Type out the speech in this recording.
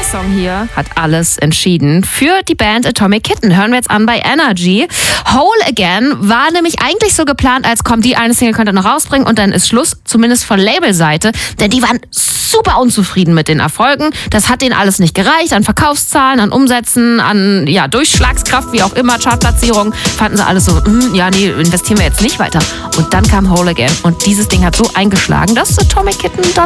Song hier hat alles entschieden für die Band Atomic Kitten. Hören wir jetzt an bei Energy. Whole Again war nämlich eigentlich so geplant, als kommt die eine Single, könnt ihr noch rausbringen und dann ist Schluss, zumindest von Labelseite. Denn die waren super unzufrieden mit den Erfolgen. Das hat denen alles nicht gereicht, an Verkaufszahlen, an Umsätzen, an Durchschlagskraft, wie auch immer, Chartplatzierung. Fanden sie alles so, investieren wir jetzt nicht weiter. Und dann kam Whole Again und dieses Ding hat so eingeschlagen, dass Atomic Kitten dann